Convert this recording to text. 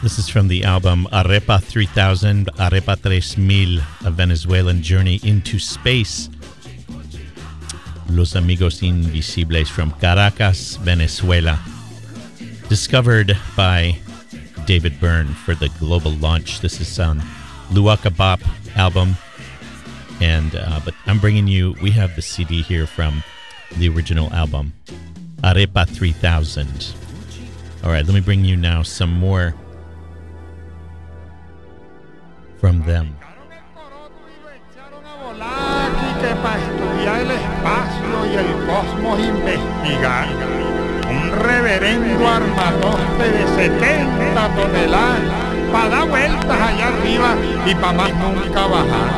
This is from the album Arepa 3000, Arepa 3000, a Venezuelan journey into space. Los Amigos Invisibles from Caracas, Venezuela. Discovered by David Byrne for the global launch. This is on Luaka Bop album. And but I'm bringing you, we have the CD here from the original album, Arepa 3000. All right, let me bring you now some more from them. Para estudiar el espacio y el cosmos investigar, un reverendo armatoste de 70 toneladas para dar vueltas allá arriba y para más nunca bajar.